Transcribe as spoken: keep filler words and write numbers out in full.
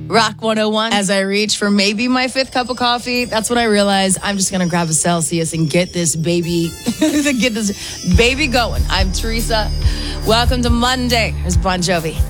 Rock one oh one. As I reach for maybe my fifth cup of coffee, that's when I realize I'm just going to grab a Celsius and get this baby, get this baby going. I'm Teresa. Welcome to Monday. Here's Bon Jovi.